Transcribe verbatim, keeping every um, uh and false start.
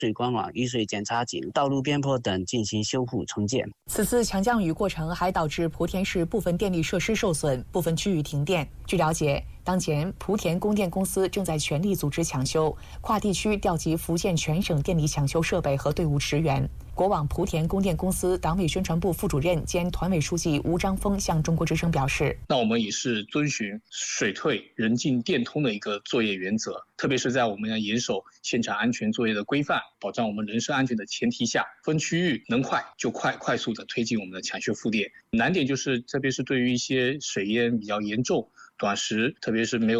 对管网、雨水检查井、道路边坡等进行修护重建。 此次强降雨过程还导致莆田市部分电力设施受损，部分区域停电。据了解，当前莆田供电公司正在全力组织抢修，跨地区调集福建全省电力抢修设备和队伍驰援。国网莆田供电公司党委宣传部副主任兼团委书记吴章峰向中国之声表示：“ 那我们也是遵循水退人进电通的一个作业原则，特别是在我们要严守现场安全作业的规范，保障我们人身安全的前提下，分区域能快就快，快速的推进我们的抢修复电。难点就是，特别是对于一些水淹比较严重、短时，特别是没有